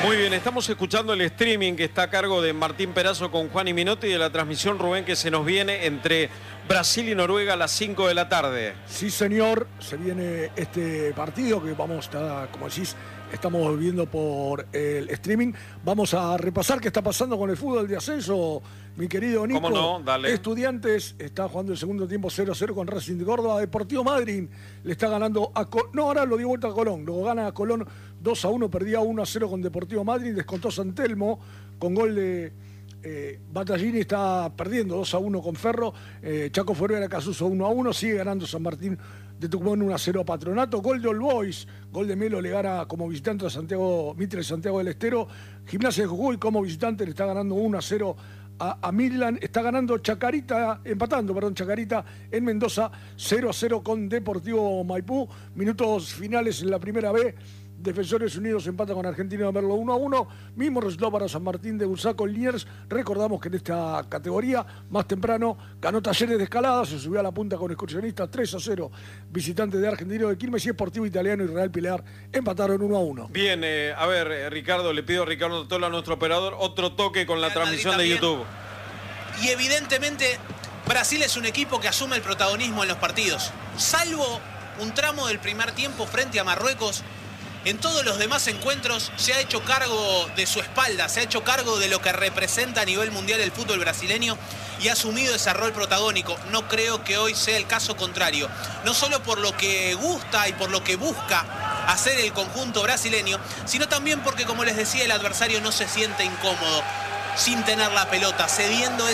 Muy bien, estamos escuchando el streaming que está a cargo de Martín Perazo con Juan y Minotti y de la transmisión, Rubén, que se nos viene entre Brasil y Noruega a las 5 de la tarde. Sí, señor, se viene este partido que vamos a, como decís, estamos viendo por el streaming. Vamos a repasar qué está pasando con el fútbol de ascenso, mi querido Nico. ¿Cómo no? Dale. Estudiantes está jugando el segundo tiempo 0-0 con Racing de Córdoba. Deportivo Madryn le está ganando a no, ahora lo dio vuelta a Colón. Luego gana a Colón 2-1, perdía 1-0 con Deportivo Madryn. Descontó San Telmo con gol de Battaglini, está perdiendo 2-1 con Ferro. Chaco Forbera Casuso 1-1. Sigue ganando San Martín de Tucumán 1-0 a Patronato. Gol de All Boys, gol de Melo, le gana como visitante a Santiago Mitre, Santiago del Estero. Gimnasia de Jujuy como visitante le está ganando 1-0 a Midland. Está ganando Chacarita, empatando Chacarita en Mendoza 0-0 con Deportivo Maipú. Minutos finales en la primera B. Defensores Unidos empata con Argentino de Merlo 1-1. Mismo resultado para San Martín de Bursaco Liniers. Recordamos que en esta categoría, más temprano, ganó Talleres de Escalada, se subió a la punta con Excursionistas 3-0. Visitante de Argentino de Quilmes y Sportivo Italiano y Real Pilar empataron 1-1. Bien, a ver, Ricardo, le pido a Ricardo Tola, nuestro operador, otro toque con la transmisión de YouTube. Y evidentemente, Brasil es un equipo que asume el protagonismo en los partidos. Salvo un tramo del primer tiempo frente a Marruecos, en todos los demás encuentros se ha hecho cargo de su espalda, se ha hecho cargo de lo que representa a nivel mundial el fútbol brasileño y ha asumido ese rol protagónico. No creo que hoy sea el caso contrario. No solo por lo que gusta y por lo que busca hacer el conjunto brasileño, sino también porque, como les decía, el adversario no se siente incómodo sin tener la pelota, cediendo